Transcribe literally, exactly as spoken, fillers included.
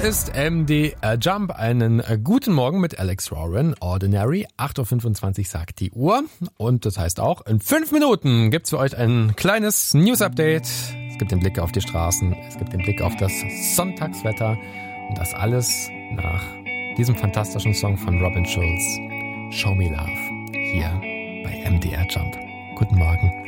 ist M D R Jump. Einen äh, guten Morgen mit Alex Warren, Ordinary. acht Uhr fünfundzwanzig sagt die Uhr. Und das heißt auch, in fünf Minuten gibt's für euch ein kleines News-Update. Es gibt den Blick auf die Straßen, es gibt den Blick auf das Sonntagswetter. Und das alles nach diesem fantastischen Song von Robin Schulz, Show Me Love, hier bei M D R Jump. Guten Morgen.